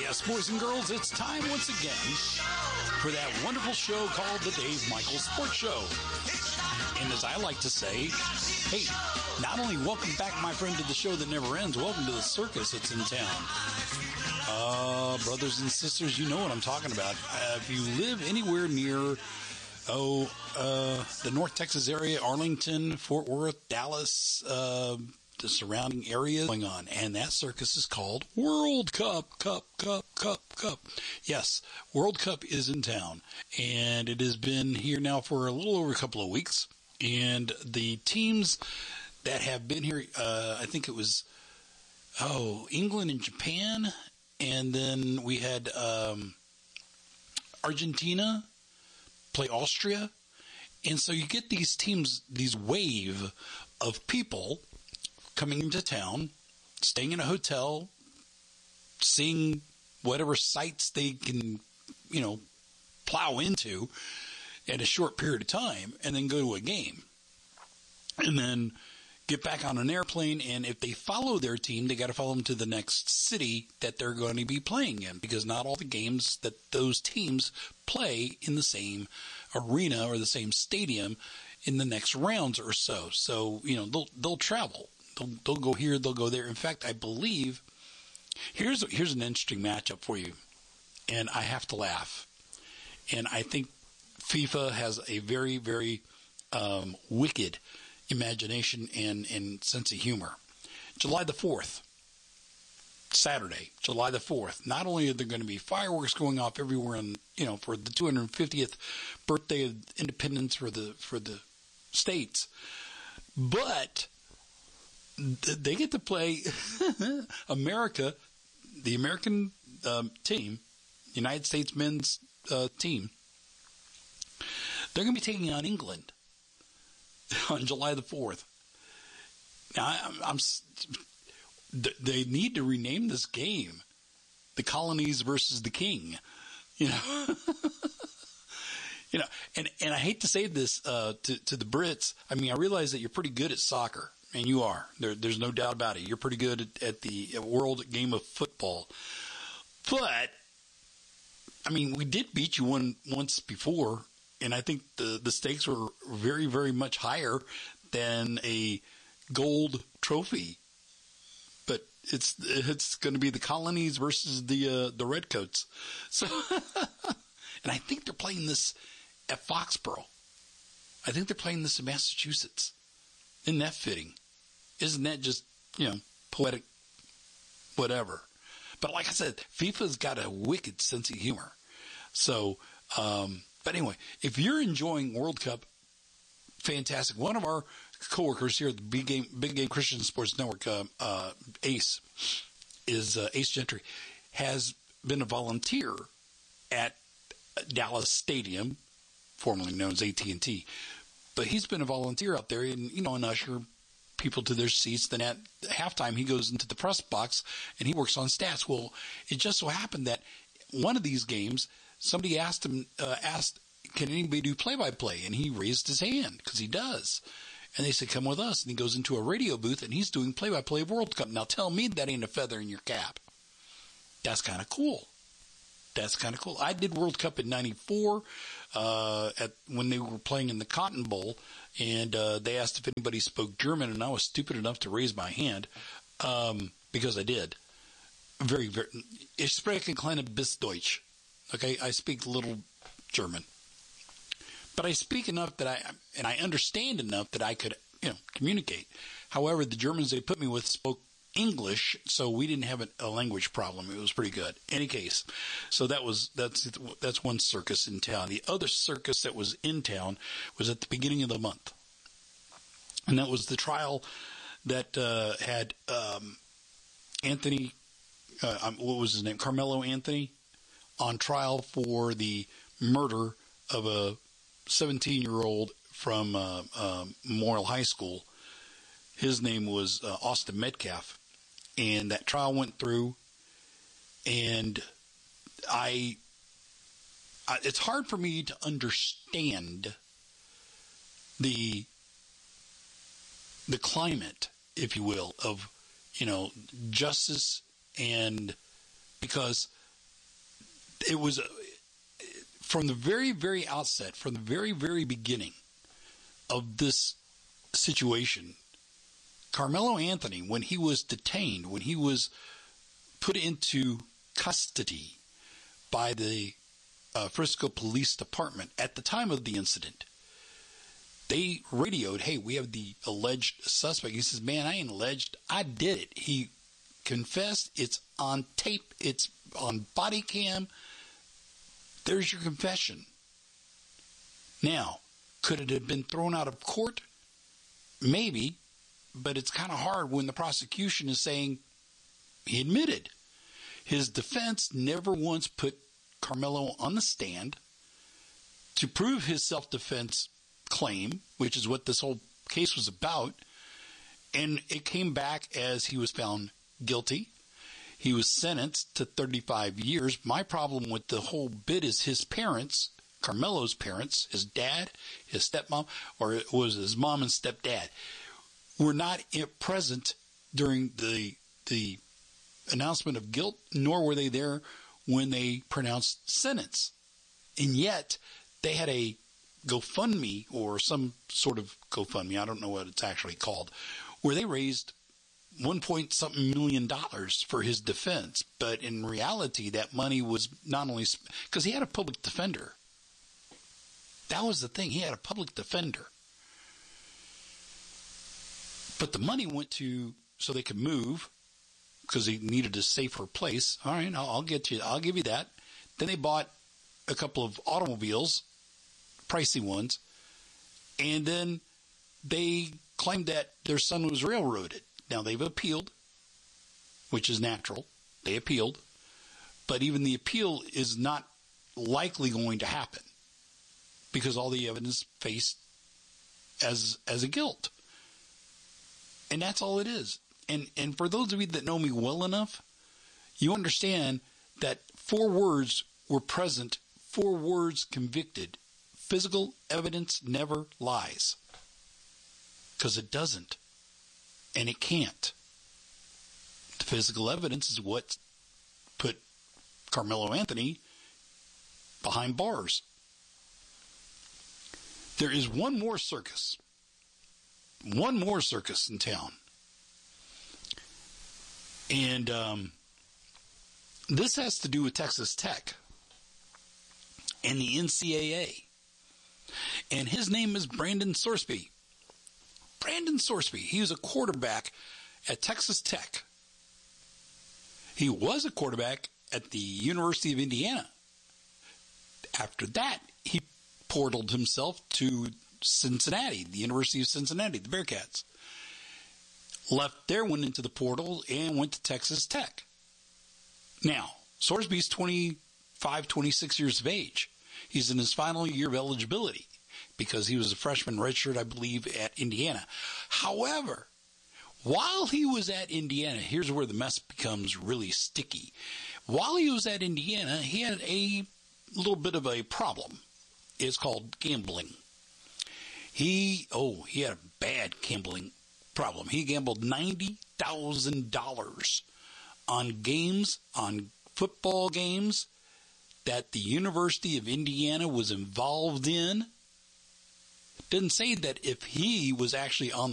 Yes, boys and girls, it's time once again for that wonderful show called the Dave Michaels Sports Show. And as I like to say, hey, not only welcome back, my friend, to the show that never ends, welcome to the circus that's in town. Brothers and sisters, you know what I'm talking about. If you live anywhere near, the North Texas area, Arlington, Fort Worth, Dallas, the surrounding area going on, and that circus is called World Cup. Yes, World Cup is in town, and it has been here now for a little over a couple of weeks, and the teams that have been here, I think it was, England and Japan, and then we had Argentina play Austria, and so you get these teams, these wave of people coming into town, staying in a hotel, seeing whatever sites they can, plow into in a short period of time, and then go to a game. And then get back on an airplane, and if they follow their team, they got to follow them to the next city that they're going to be playing in, because not all the games that those teams play in the same arena or the same stadium in the next rounds or so. So, they'll travel. They'll go here, they'll go there. In fact, I believe, here's an interesting matchup for you, and I have to laugh. And I think FIFA has a very, very wicked imagination and sense of humor. July the 4th, Saturday, July the 4th, not only are there going to be fireworks going off everywhere for the 250th birthday of independence for the states, but they get to play America, the American team, United States men's team. They're going to be taking on England on July the 4th. Now, they need to rename this game the Colonies versus the King. And I hate to say this to the Brits. I mean, I realize that you're pretty good at soccer. And you are. There's no doubt about it. You're pretty good at the world game of football. But, I mean, we did beat you once before, and I think the stakes were very, very much higher than a gold trophy. But it's going to be the Colonies versus the Redcoats. So, and I think they're playing this at Foxborough. I think they're playing this in Massachusetts. Isn't that fitting? Isn't that just, poetic, whatever? But like I said, FIFA's got a wicked sense of humor. So, but anyway, if you're enjoying World Cup, fantastic. One of our coworkers here at the Big Game Christian Sports Network, Ace Gentry, has been a volunteer at Dallas Stadium, formerly known as AT&T. But he's been a volunteer out there and usher people to their seats. Then at halftime, he goes into the press box and he works on stats. Well, it just so happened that one of these games, somebody asked him, can anybody do play-by-play? And he raised his hand because he does. And they said, come with us. And he goes into a radio booth and he's doing play-by-play of World Cup. Now tell me that ain't a feather in your cap. That's kind of cool. I did World Cup in '94 when they were playing in the Cotton Bowl, and they asked if anybody spoke German, and I was stupid enough to raise my hand because I did. Very, very. Ich spreche kleine bisschen Deutsch. Okay, I speak a little German, but I speak enough that I understand enough that I could communicate. However, the Germans they put me with spoke English, so we didn't have a language problem. It was pretty good. Any case, so that's one circus in town. The other circus that was in town was at the beginning of the month, and that was the trial that had Anthony, what was his name, Carmelo Anthony, on trial for the murder of a 17-year-old from Memorial High School. His name was Austin Metcalf. And that trial went through, and it's hard for me to understand the climate, if you will, of, justice, and because it was from the very, very outset, from the very, very beginning of this situation, Carmelo Anthony, when he was detained, when he was put into custody by the Frisco Police Department at the time of the incident, they radioed, hey, we have the alleged suspect. He says, man, I ain't alleged. I did it. He confessed. It's on tape. It's on body cam. There's your confession. Now, could it have been thrown out of court? Maybe, but it's kind of hard when the prosecution is saying he admitted. His defense never once put Carmelo on the stand to prove his self-defense claim, which is what this whole case was about, and it came back as he was found guilty. He was sentenced to 35 years. My problem with the whole bit is his parents, Carmelo's parents, his dad, his stepmom, or it was his mom and stepdad, were not present during the announcement of guilt, nor were they there when they pronounced sentence. And yet, they had a GoFundMe or some sort of GoFundMe, I don't know what it's actually called, where they raised $1 million for his defense. But in reality, that money was not only because he had a public defender. That was the thing. He had a public defender. But the money went to so they could move because he needed a safer place. All right, I'll get you. I'll give you that. Then they bought a couple of automobiles, pricey ones, and then they claimed that their son was railroaded. Now, they've appealed, which is natural. They appealed. But even the appeal is not likely going to happen because all the evidence faced as a guilt. And that's all it is. And for those of you that know me well enough, you understand that 4 words were present, 4 words convicted. Physical evidence never lies. Because it doesn't. And it can't. The physical evidence is what put Carmelo Anthony behind bars. There is one more circus. One more circus in town. And this has to do with Texas Tech and the NCAA. And his name is Brandon Sorsby. Brandon Sorsby. He was a quarterback at Texas Tech. He was a quarterback at the University of Indiana. After that, he portaled himself to Cincinnati, the University of Cincinnati, the Bearcats. Left there, went into the portal, and went to Texas Tech. Now, Sorsby's 25, 26 years of age. He's in his final year of eligibility because he was a freshman redshirt, I believe, at Indiana. However, while he was at Indiana, here's where the mess becomes really sticky. While he was at Indiana, he had a little bit of a problem. It's called gambling. He had a bad gambling problem. He gambled $90,000 on games, on football games that the University of Indiana was involved in. Didn't say that if he was actually on